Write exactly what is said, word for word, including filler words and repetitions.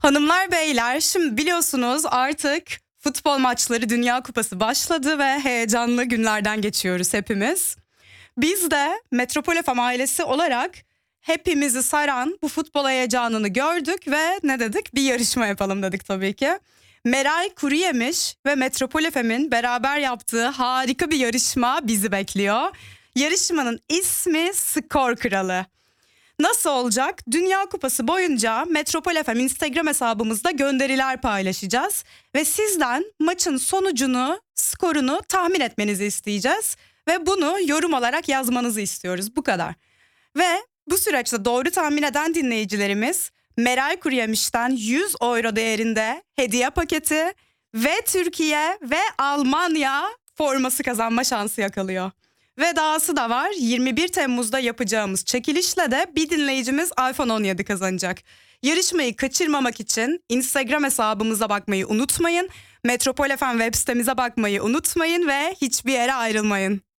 Hanımlar beyler, şimdi biliyorsunuz artık futbol maçları, Dünya Kupası başladı ve heyecanlı günlerden geçiyoruz hepimiz. Biz de Metropol F M ailesi olarak hepimizi saran bu futbol heyecanını gördük ve ne dedik? Bir yarışma yapalım dedik tabii ki. Meral Kuruyemiş ve Metropol F M'in beraber yaptığı harika bir yarışma bizi bekliyor. Yarışmanın ismi Skor Kralı. Nasıl olacak? Dünya Kupası boyunca Metropol F M Instagram hesabımızda gönderiler paylaşacağız. Ve sizden maçın sonucunu, skorunu tahmin etmenizi isteyeceğiz. Ve bunu yorum olarak yazmanızı istiyoruz. Bu kadar. Ve bu süreçte doğru tahmin eden dinleyicilerimiz Meral Kuruyemiş'ten yüz euro değerinde hediye paketi ve Türkiye ve Almanya forması kazanma şansı yakalıyor. Ve dahası da var, yirmi bir Temmuz'da yapacağımız çekilişle de bir dinleyicimiz iPhone on yedi kazanacak. Yarışmayı kaçırmamak için Instagram hesabımıza bakmayı unutmayın. Metropol F M web sitemize bakmayı unutmayın ve hiçbir yere ayrılmayın.